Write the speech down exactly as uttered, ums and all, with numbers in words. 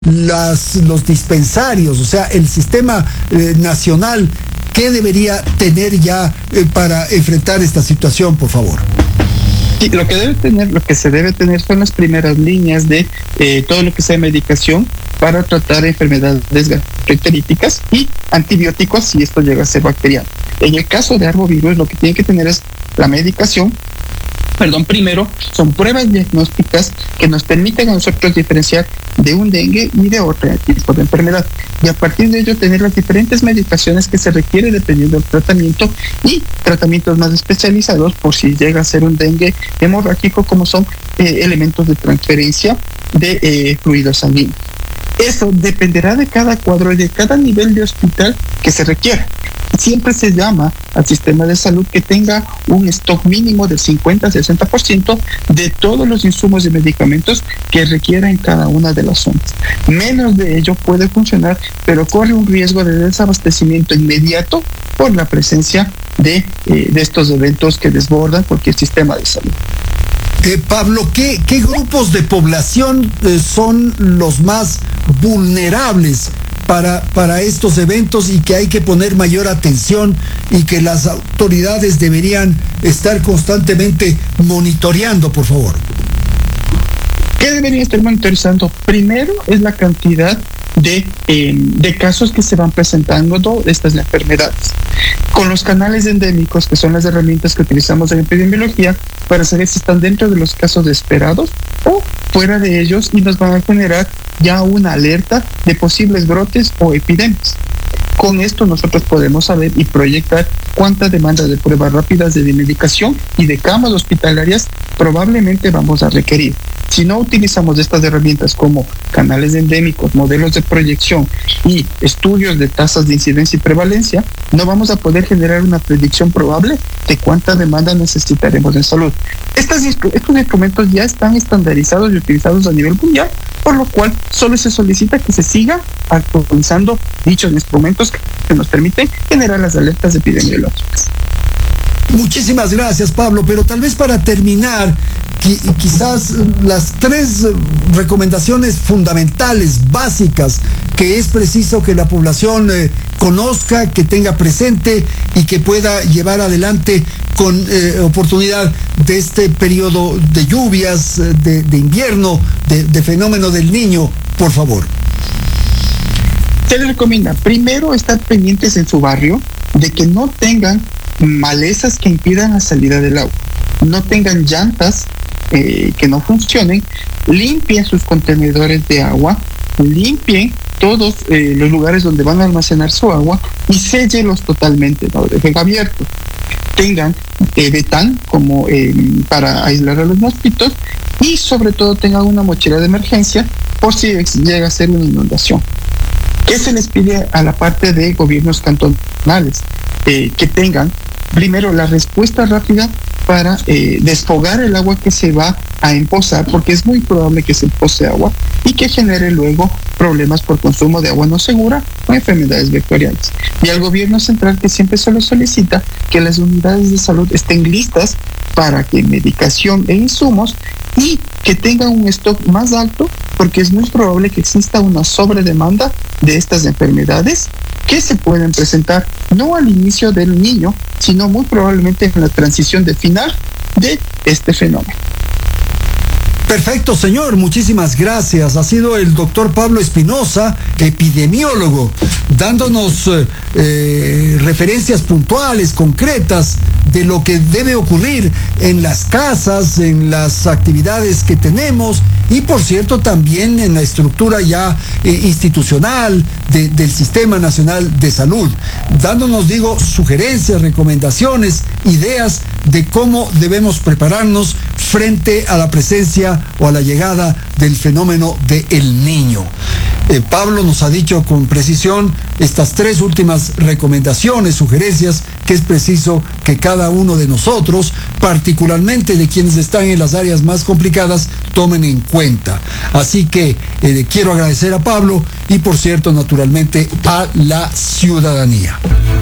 las, los dispensarios, o sea, el sistema eh, nacional, ¿qué debería tener ya eh, para enfrentar esta situación, por favor? Sí, lo que debe tener, lo que se debe tener son las primeras líneas de eh, todo lo que sea medicación para tratar enfermedades gastroenteríticas y antibióticos si esto llega a ser bacteriano. En el caso de arbovirus, lo que tiene que tener es la medicación. Perdón, primero son pruebas diagnósticas que nos permiten a nosotros diferenciar de un dengue y de otro tipo de enfermedad. Y a partir de ello tener las diferentes medicaciones que se requiere dependiendo del tratamiento y tratamientos más especializados por si llega a ser un dengue hemorrágico, como son eh, elementos de transferencia de eh, fluidos sanguíneos. Eso dependerá de cada cuadro y de cada nivel de hospital que se requiera. Siempre se llama al sistema de salud que tenga un stock mínimo del cincuenta a sesenta por ciento de todos los insumos y medicamentos que requiera en cada una de las zonas. Menos de ello puede funcionar, pero corre un riesgo de desabastecimiento inmediato por la presencia de, eh, de estos eventos que desbordan cualquier sistema de salud. Eh, Pablo, ¿qué, qué grupos de población eh, son los más vulnerables para, para estos eventos y que hay que poner mayor atención y que las autoridades deberían estar constantemente monitoreando, por favor? ¿Qué deberían estar monitorizando? Primero es la cantidad de, eh, de casos que se van presentando de estas enfermedades. Con los canales endémicos, que son las herramientas que utilizamos en epidemiología, para saber si están dentro de los casos esperados o fuera de ellos, y nos van a generar ya una alerta de posibles brotes o epidemias. Con esto nosotros podemos saber y proyectar cuánta demanda de pruebas rápidas de medicación y de camas hospitalarias probablemente vamos a requerir. Si no utilizamos estas herramientas como canales endémicos, modelos de proyección y estudios de tasas de incidencia y prevalencia, no vamos a poder generar una predicción probable de cuánta demanda necesitaremos en salud. Estas, estos instrumentos ya están estandarizados y utilizados a nivel mundial, por lo cual solo se solicita que se siga actualizando dichos instrumentos que nos permiten generar las alertas epidemiológicas. Muchísimas gracias, Pablo, pero tal vez para terminar, quizás las tres recomendaciones fundamentales, básicas, que es preciso que la población eh, conozca, que tenga presente y que pueda llevar adelante con eh, oportunidad de este periodo de lluvias, de, de invierno, de, de fenómeno del Niño, por favor. Se les recomienda primero estar pendientes en su barrio de que no tengan malezas que impidan la salida del agua, no tengan llantas eh, que no funcionen, limpien sus contenedores de agua, limpien todos eh, los lugares donde van a almacenar su agua y séllelos totalmente, no dejen abiertos. Tengan eh, betán como eh, para aislar a los mosquitos y sobre todo tengan una mochila de emergencia por si llega a ser una inundación. ¿Qué se les pide a la parte de gobiernos cantonales? Eh, que tengan primero la respuesta rápida para eh, desfogar el agua que se va a empozar, porque es muy probable que se empose agua y que genere luego problemas por consumo de agua no segura o enfermedades vectoriales. Y al gobierno central, que siempre se lo solicita, que las unidades de salud estén listas para que medicación e insumos y que tengan un stock más alto, porque es muy probable que exista una sobredemanda de estas enfermedades que se pueden presentar no al inicio del niño, sino muy probablemente en la transición de final de este fenómeno. Perfecto, señor, muchísimas gracias. Ha sido el doctor Pablo Espinosa, epidemiólogo, dándonos eh, eh, referencias puntuales, concretas, de lo que debe ocurrir en las casas, en las actividades que tenemos y, por cierto, también en la estructura ya eh, institucional de, del Sistema Nacional de Salud, dándonos, digo, sugerencias, recomendaciones, ideas de cómo debemos prepararnos frente a la presencia o a la llegada del fenómeno de El Niño. Eh, Pablo nos ha dicho con precisión estas tres últimas recomendaciones, sugerencias, que es preciso que cada uno de nosotros, particularmente de quienes están en las áreas más complicadas, tomen en cuenta. Así que eh, quiero agradecer a Pablo y, por cierto, naturalmente, a la ciudadanía.